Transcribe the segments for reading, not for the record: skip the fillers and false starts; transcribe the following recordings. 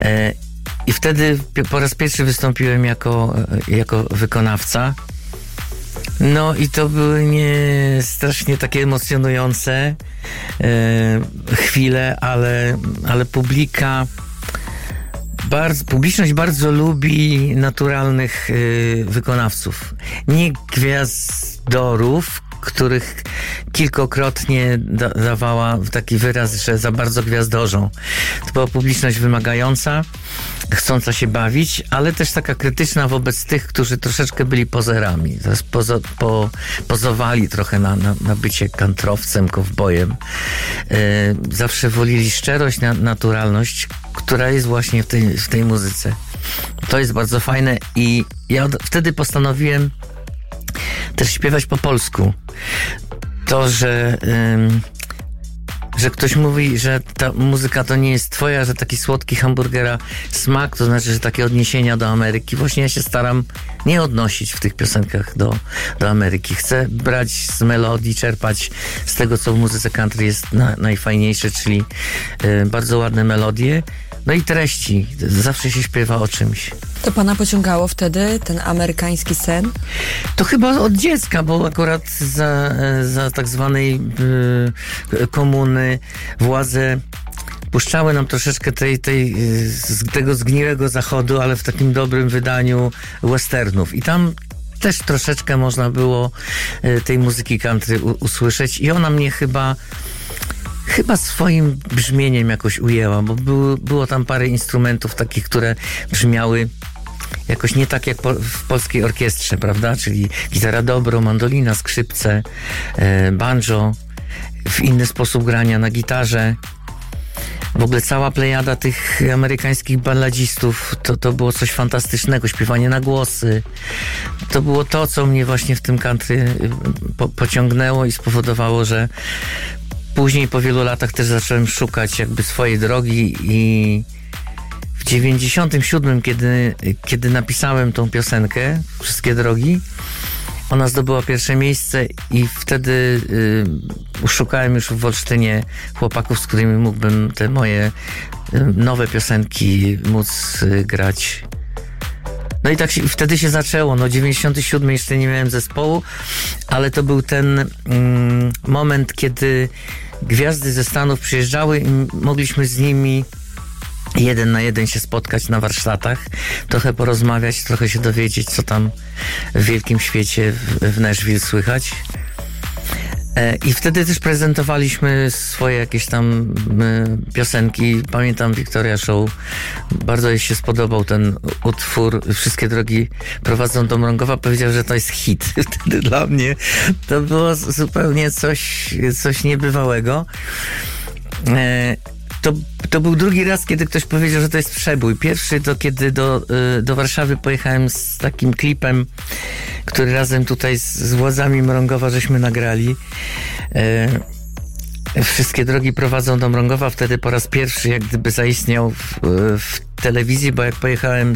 I wtedy po raz pierwszy wystąpiłem jako wykonawca. No i to były strasznie takie emocjonujące chwile, ale publiczność bardzo lubi naturalnych wykonawców. Nie gwiazdorów, których kilkokrotnie dawała taki wyraz, że za bardzo gwiazdorzą. To była publiczność wymagająca, chcąca się bawić, ale też taka krytyczna wobec tych, którzy troszeczkę byli pozerami. Pozowali trochę na bycie kantrowcem, kowbojem. Zawsze wolili szczerość, naturalność, która jest właśnie w tej muzyce. To jest bardzo fajne i ja wtedy postanowiłem też śpiewać po polsku. To, że ktoś mówi, że ta muzyka to nie jest twoja, że taki słodki hamburgera smak, to znaczy, że takie odniesienia do Ameryki. Właśnie ja się staram nie odnosić w tych piosenkach do Ameryki. Chcę brać z melodii, czerpać z tego, co w muzyce country jest najfajniejsze, czyli bardzo ładne melodie. No i treści. Zawsze się śpiewa o czymś. To pana pociągało wtedy ten amerykański sen? To chyba od dziecka, bo akurat za tak zwanej komuny władze puszczały nam troszeczkę tego zgniłego zachodu, ale w takim dobrym wydaniu westernów. I tam też troszeczkę można było tej muzyki country usłyszeć i ona mnie chyba swoim brzmieniem jakoś ujęła, bo było tam parę instrumentów takich, które brzmiały jakoś nie tak jak w polskiej orkiestrze, prawda? Czyli gitara dobro, mandolina, skrzypce, banjo, w inny sposób grania na gitarze. W ogóle cała plejada tych amerykańskich balladzistów, to było coś fantastycznego, śpiewanie na głosy. To było to, co mnie właśnie w tym country pociągnęło i spowodowało, że później po wielu latach też zacząłem szukać jakby swojej drogi i w 97, kiedy napisałem tą piosenkę Wszystkie drogi, ona zdobyła pierwsze miejsce i wtedy szukałem już w Olsztynie chłopaków, z którymi mógłbym te moje nowe piosenki móc grać. No i tak wtedy się zaczęło. No 97 jeszcze nie miałem zespołu, ale to był ten moment, kiedy gwiazdy ze Stanów przyjeżdżały i mogliśmy z nimi 1 na 1 się spotkać na warsztatach, trochę porozmawiać, trochę się dowiedzieć, co tam w wielkim świecie w Nashville słychać. I wtedy też prezentowaliśmy swoje jakieś tam piosenki. Pamiętam Victoria Show. Bardzo jej się spodobał ten utwór. Wszystkie drogi prowadzą do Mrągowa. Powiedział, że to jest hit. Wtedy dla mnie to było zupełnie coś niebywałego. To był drugi raz, kiedy ktoś powiedział, że to jest przebój. Pierwszy to kiedy do Warszawy pojechałem z takim klipem, który razem tutaj z władzami Mrągowa żeśmy nagrali. Wszystkie drogi prowadzą do Mrągowa. Wtedy po raz pierwszy jak gdyby zaistniał w telewizji, bo jak pojechałem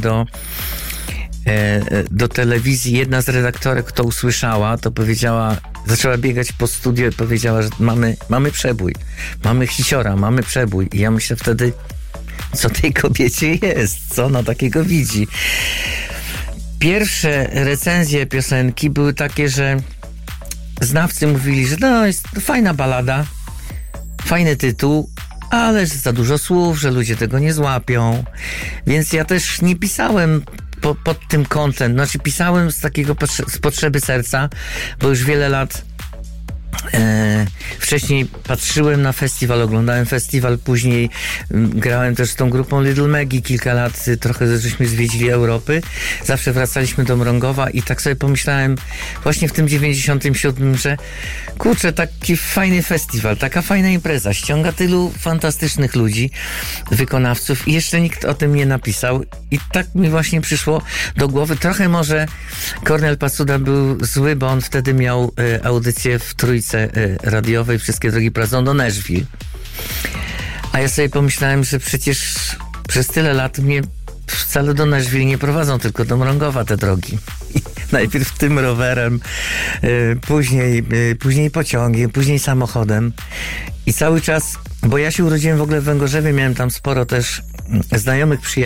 do telewizji, jedna z redaktorek to usłyszała, to powiedziała, zaczęła biegać po studiu i powiedziała, że mamy przebój, mamy hiciora, mamy przebój. I ja myślę wtedy, co tej kobiecie jest, co ona takiego widzi. Pierwsze recenzje piosenki były takie, że znawcy mówili, że no jest fajna balada, fajny tytuł, ale za dużo słów, że ludzie tego nie złapią. Więc ja też nie pisałem pod tym kątem. Znaczy pisałem z potrzeby serca, bo już wiele lat wcześniej patrzyłem na festiwal, oglądałem festiwal, później grałem też z tą grupą Little Maggie kilka lat, trochę żeśmy zwiedzili Europy, zawsze wracaliśmy do Mrągowa i tak sobie pomyślałem właśnie w tym 97, że kurczę, taki fajny festiwal, taka fajna impreza, ściąga tylu fantastycznych ludzi, wykonawców i jeszcze nikt o tym nie napisał i tak mi właśnie przyszło do głowy. Trochę może Kornel Pacuda był zły, bo on wtedy miał audycję w Trójce radiowej, Wszystkie drogi prowadzą do Nashville. A ja sobie pomyślałem, że przecież przez tyle lat mnie wcale do Nashville nie prowadzą, tylko do Mrągowa te drogi. I najpierw tym rowerem, później pociągiem, później samochodem. I cały czas, bo ja się urodziłem w ogóle w Węgorzewie, miałem tam sporo też znajomych, przyjaciół,